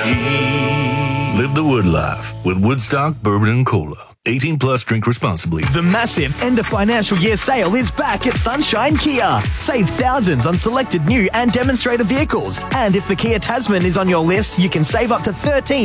whiskey. Live the Wood life with Woodstock Bourbon and Cola. 18 plus, drink responsibly. The massive end of financial year sale is back at Sunshine Kia. Save thousands on selected new and demonstrator vehicles. And if the Kia Tasman is on your list, you can save up to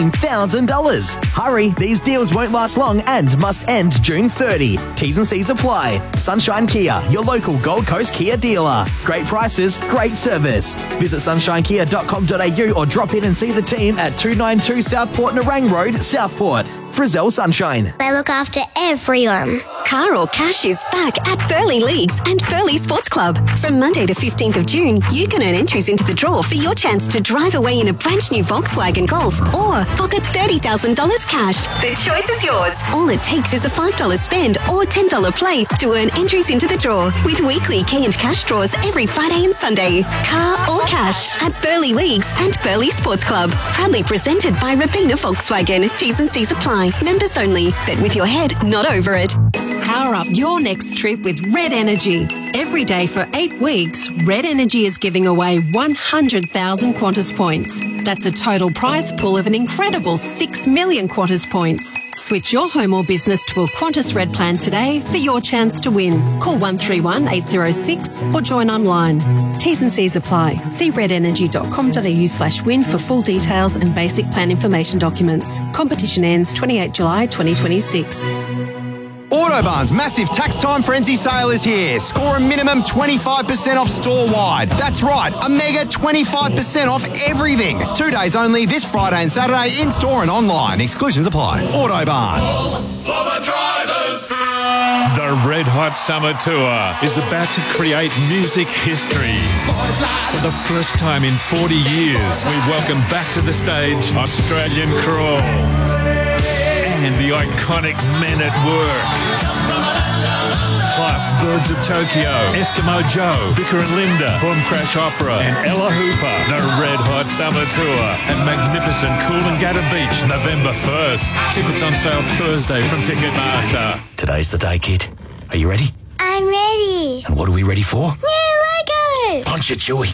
$13,000. Hurry, these deals won't last long and must end June 30. T's and C's apply. Sunshine Kia, your local Gold Coast Kia dealer. Great prices, great service. Visit sunshinekia.com.au or drop in and see the team at 292 Southport Nerang Road, Southport. Frizzell Sunshine. They look after everyone. Car or Cash is back at Burleigh Leagues and Burleigh Sports Club. From Monday the 15th of June, you can earn entries into the draw for your chance to drive away in a brand new Volkswagen Golf or pocket $30,000 cash. The choice is yours. All it takes is a $5 spend or $10 play to earn entries into the draw with weekly key and cash draws every Friday and Sunday. Car or Cash at Burleigh Leagues and Burleigh Sports Club. Proudly presented by Robina Volkswagen. T's and C's apply. Members only. Bet with your head, not over it. Power up your next trip with Red Energy. Every day for 8 weeks, Red Energy is giving away 100,000 Qantas points. That's a total prize pool of an incredible 6 million Qantas points. Switch your home or business to a Qantas Red plan today for your chance to win. Call 131 806 or join online. T's and C's apply. See redenergy.com.au/win for full details and basic plan information documents. Competition ends 28 July 2026. Autobarn's massive tax time frenzy sale is here. Score a minimum 25% off store-wide. That's right, a mega 25% off everything. 2 days only this Friday and Saturday in-store and online. Exclusions apply. Autobarn. All for the drivers. The Red Hot Summer Tour is about to create music history. For the first time in 40 years, we welcome back to the stage Australian Crawl and the iconic Men at Work. Plus Birds of Tokyo, Eskimo Joe, Vicar and Linda, Boom Crash Opera and Ella Hooper. The Red Hot Summer Tour at magnificent Coolangatta Beach, November 1st. Tickets on sale Thursday from Ticketmaster. Today's the day, kid. Are you ready? I'm ready. And what are we ready for? New Lego. Punch it, Chewie.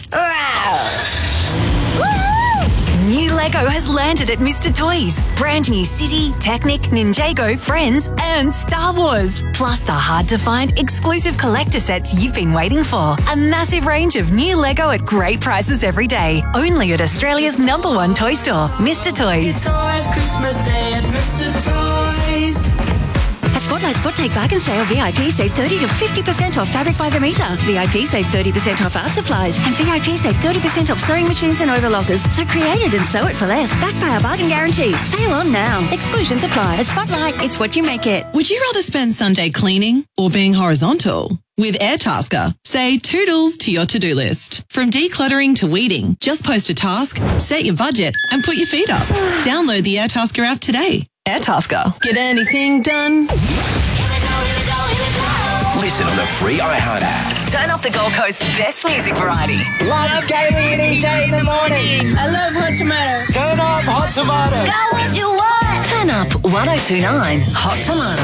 New Lego has landed at Mr. Toys. Brand new City, Technic, Ninjago, Friends, and Star Wars. Plus the hard-to-find exclusive collector sets you've been waiting for. A massive range of new Lego at great prices every day. Only at Australia's #1 toy store, Mr. Toys. It's always Christmas Day at Mr. Toys. At Spotlight Spot Take Bargain Sale, VIP save 30 to 50% off fabric by the metre. VIP save 30% off art supplies. And VIP save 30% off sewing machines and overlockers. So create it and sew it for less. Backed by our bargain guarantee. Sale on now. Exclusions apply. At Spotlight, it's what you make it. Would you rather spend Sunday cleaning or being horizontal? With Airtasker, say toodles to your to-do list. From decluttering to weeding, just post a task, set your budget, and put your feet up. Download the Airtasker app today. Airtasker. Get anything done? Listen on the free iHeart app. Turn up the Gold Coast's best music variety. Love Kaylee and EJ in the morning. I love Hot Tomato. Turn up Hot Tomato. Go what you want. Turn up 1029 Hot Tomato.